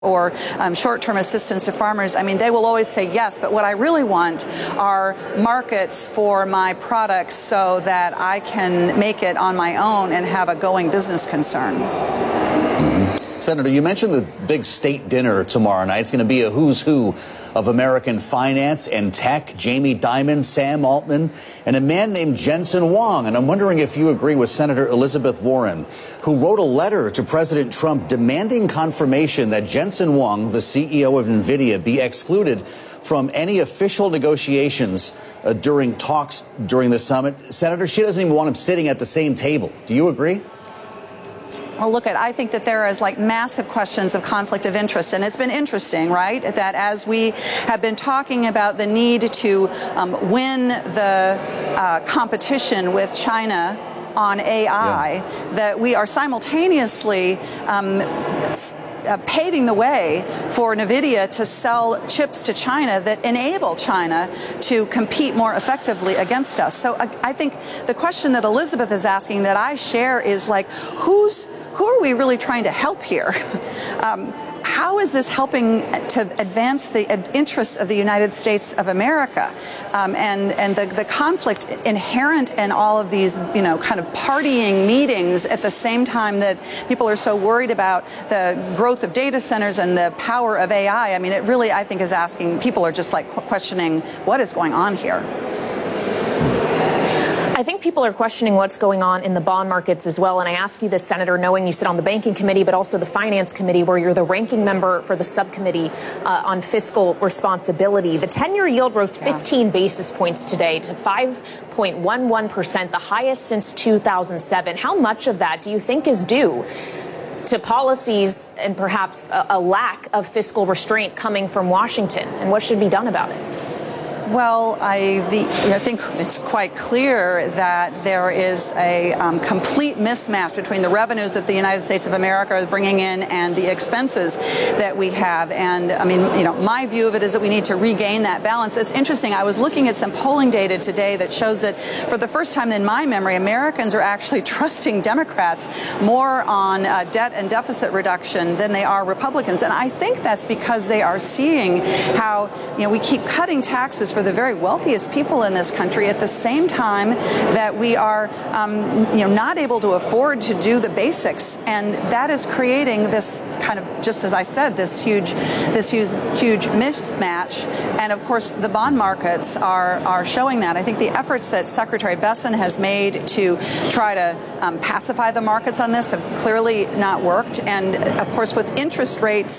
or short-term assistance to farmers, I mean, they will always say yes, but what I really want are markets for my products so that I can make it on my own and have a going business concern. Senator, you mentioned the big state dinner tomorrow night. It's going to be a who's who of American finance and tech, Jamie Dimon, Sam Altman, and a man named Jensen Huang. And I'm wondering if you agree with Senator Elizabeth Warren, who wrote a letter to President Trump demanding confirmation that Jensen Huang, the CEO of NVIDIA, be excluded from any official negotiations during talks during the summit. Senator, she doesn't even want him sitting at the same table. Do you agree? Well, look, I think that there is massive questions of conflict of interest. And it's been interesting, right, that as we have been talking about the need to win the competition with China on AI, that we are simultaneously paving the way for NVIDIA to sell chips to China that enable China to compete more effectively against us. So I think the question that Elizabeth is asking that I share is who are we really trying to help here? How is this helping to advance the interests of the United States of America? And the conflict inherent in all of these, kind of partying meetings at the same time that people are so worried about the growth of data centers and the power of AI. I mean, it really, I think, is asking, people are just questioning what is going on here. I think people are questioning what's going on in the bond markets as well. And I ask you this, Senator, knowing you sit on the Banking Committee, but also the Finance Committee, where you're the ranking member for the subcommittee on fiscal responsibility. The 10-year yield rose 15 basis points today to 5.11%, the highest since 2007. How much of that do you think is due to policies and perhaps a lack of fiscal restraint coming from Washington? And what should be done about it? Well, I think it's quite clear that there is a complete mismatch between the revenues that the United States of America is bringing in and the expenses that we have. And I mean, my view of it is that we need to regain that balance. It's interesting. I was looking at some polling data today that shows that for the first time in my memory, Americans are actually trusting Democrats more on debt and deficit reduction than they are Republicans. And I think that's because they are seeing how, we keep cutting taxes for the very wealthiest people in this country at the same time that we are, not able to afford to do the basics, and that is creating this kind of, just as I said, this huge mismatch. And of course, the bond markets are showing that. I think the efforts that Secretary Bessent has made to try to pacify the markets on this have clearly not worked. And of course, with interest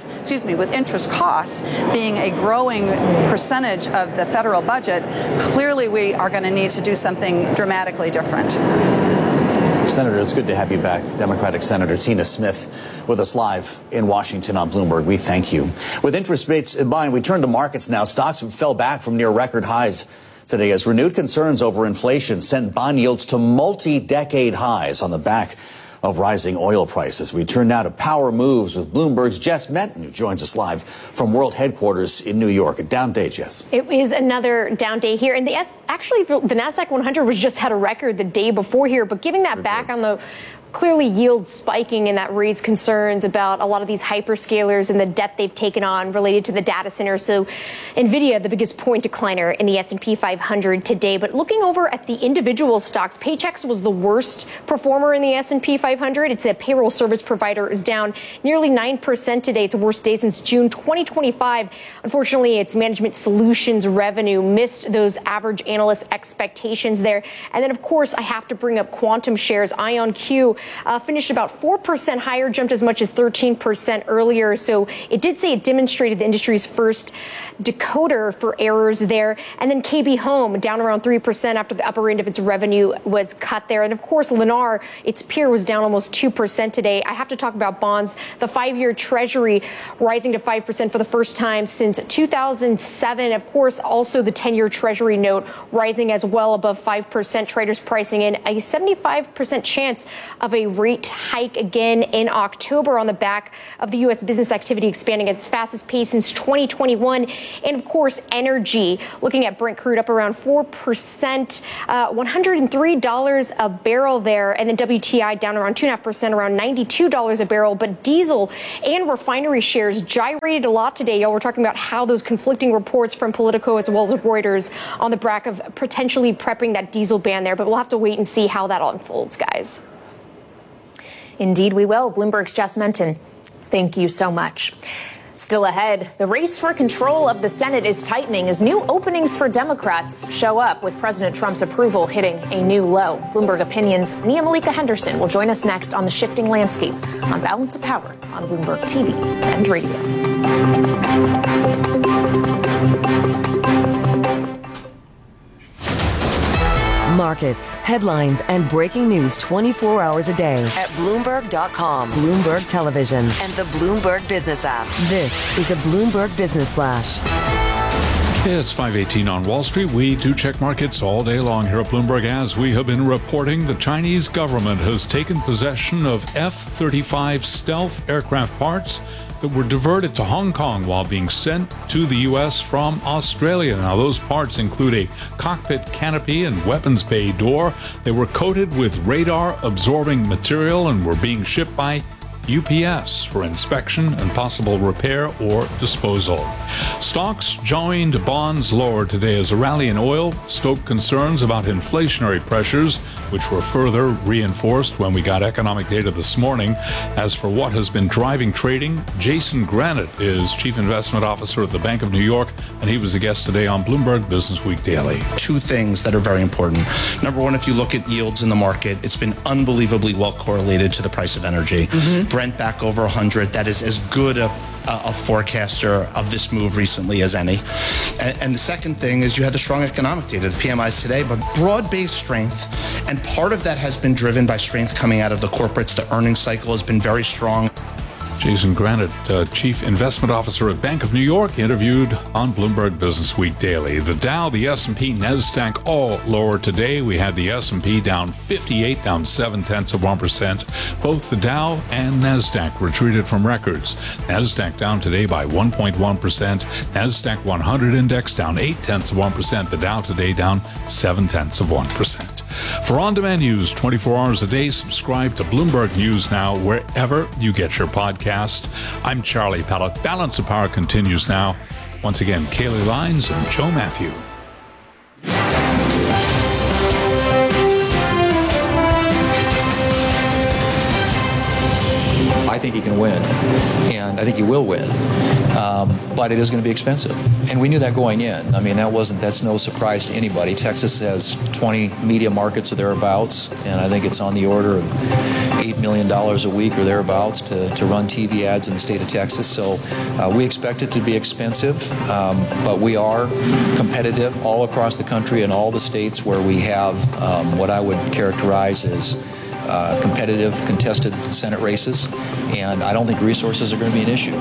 costs being a growing percentage of the federal budget, clearly we are going to need to do something dramatically different. Senator, it's good to have you back. Democratic Senator Tina Smith with us live in Washington on Bloomberg. We thank you. With interest rates in mind, we turn to markets now. Stocks fell back from near record highs today as renewed concerns over inflation sent bond yields to multi-decade highs on the back of rising oil prices. We turn now to power moves with Bloomberg's Jess Menton, who joins us live from World Headquarters in New York. A down day, Jess. It is another down day here. And the NASDAQ 100 was just had a record the day before here, but giving that back on the clearly yield spiking, and that raised concerns about a lot of these hyperscalers and the debt they've taken on related to the data centers. So NVIDIA, the biggest point decliner in the S&P 500 today. But looking over at the individual stocks, Paychex was the worst performer in the S&P 500. It's a payroll service provider, is down nearly 9% today. It's the worst day since June 2025. Unfortunately, its management solutions revenue missed those average analyst expectations there. And then, of course, I have to bring up Quantum shares. IonQ finished about 4% higher, jumped as much as 13% earlier. So it did say it demonstrated the industry's first decoder for errors there. And then KB Home down around 3% after the upper end of its revenue was cut there. And of course, Lennar, its peer, was down almost 2% today. I have to talk about bonds. The 5-year Treasury rising to 5% for the first time since 2007. Of course, also the 10-year Treasury note rising as well above 5%. Traders pricing in a 75% chance of of a rate hike again in October on the back of the U.S. business activity expanding at its fastest pace since 2021. And of course, energy, looking at Brent crude up around 4%, $103 a barrel there. And then WTI down around 2.5%, around $92 a barrel. But diesel and refinery shares gyrated a lot today. Y'all were talking about how those conflicting reports from Politico as well as Reuters on the back of potentially prepping that diesel ban there. But we'll have to wait and see how that unfolds, guys. Indeed, we will. Bloomberg's Jess Menton, thank you so much. Still ahead, the race for control of the Senate is tightening as new openings for Democrats show up, with President Trump's approval hitting a new low. Bloomberg Opinion's Nia Malika Henderson will join us next on the shifting landscape on Balance of Power on Bloomberg TV and radio. Markets, headlines, and breaking news 24 hours a day at Bloomberg.com, Bloomberg Television, and the Bloomberg Business app. This is a Bloomberg Business Flash. It's 5:18 on Wall Street. We do check markets all day long here at Bloomberg. As we have been reporting, the Chinese government has taken possession of F-35 stealth aircraft parts that were diverted to Hong Kong while being sent to the U.S. from Australia. Now, those parts include a cockpit canopy and weapons bay door. They were coated with radar-absorbing material and were being shipped by UPS for inspection and possible repair or disposal. Stocks joined bonds lower today as a rally in oil stoked concerns about inflationary pressures, which were further reinforced when we got economic data this morning. As for what has been driving trading, Jason Granite is Chief Investment Officer at the Bank of New York, and he was a guest today on Bloomberg Business Week Daily. Two things that are very important. Number one, if you look at yields in the market, it's been unbelievably well correlated to the price of energy. Brent back over 100. That is as good a forecaster of this move recently as any. And the second thing is you had the strong economic data, the PMIs today, but broad-based strength. And part of that has been driven by strength coming out of the corporates. The earnings cycle has been very strong. Jason Granite, Chief Investment Officer at Bank of New York, interviewed on Bloomberg Business Week Daily. The Dow, the S&P, NASDAQ all lower today. We had the S&P down 58, down 0.7%. Both the Dow and NASDAQ retreated from records. NASDAQ down today by 1.1%. NASDAQ 100 index down 0.8%. The Dow today down 0.7%. For on-demand news 24 hours a day, subscribe to Bloomberg News Now wherever you get your podcast. I'm Charlie Pallett. Balance of Power continues now. Once again, Kaylee Lines and Joe Matthew. I think he can win, and I think he will win, but it is going to be expensive. And we knew that going in. I mean, that's no surprise to anybody. Texas has 20 media markets or thereabouts, and I think it's on the order of $8 million a week or thereabouts to run TV ads in the state of Texas. So we expect it to be expensive, but we are competitive all across the country in all the states where we have what I would characterize as competitive, contested Senate races, and I don't think resources are going to be an issue.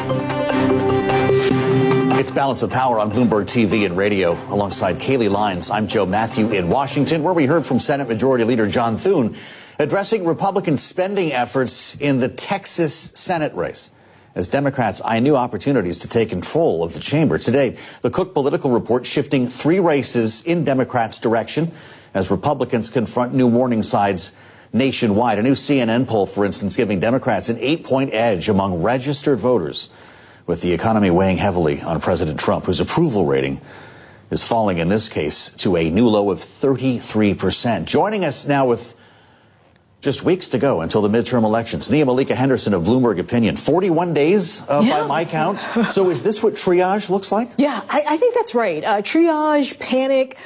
It's Balance of Power on Bloomberg TV and radio. Alongside Kaylee Lines, I'm Joe Matthew in Washington, where we heard from Senate Majority Leader John Thune addressing Republican spending efforts in the Texas Senate race, as Democrats eye new opportunities to take control of the chamber. Today, the Cook Political Report shifting 3 races in Democrats' direction as Republicans confront new warning signs nationwide. A new CNN poll, for instance, giving Democrats an 8-point edge among registered voters, with the economy weighing heavily on President Trump, whose approval rating is falling in this case to a new low of 33%. Joining us now with just weeks to go until the midterm elections, Nia Malika Henderson of Bloomberg Opinion. 41 days by my count. So is this what triage looks like? Yeah, I think that's right. Triage, panic,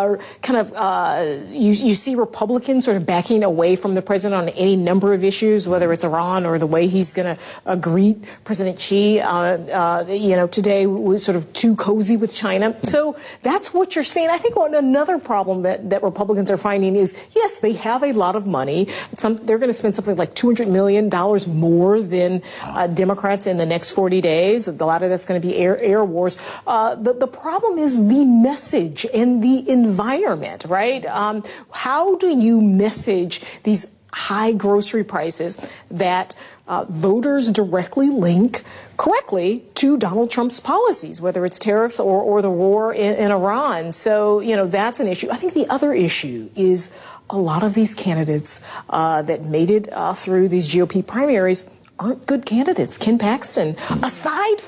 you see Republicans sort of backing away from the president on any number of issues, whether it's Iran or the way he's going to greet President Xi. Today was sort of too cozy with China. So that's what you're seeing. I think another problem that Republicans are finding is, yes, they have a lot of money. They're going to spend something like $200 million more than Democrats in the next 40 days. A lot of that's going to be air wars. The problem is the message and the environment, right? How do you message these high grocery prices that voters directly link correctly to Donald Trump's policies, whether it's tariffs or the war in Iran. So, that's an issue. I think the other issue is a lot of these candidates that made it through these GOP primaries aren't good candidates. Ken Paxton, aside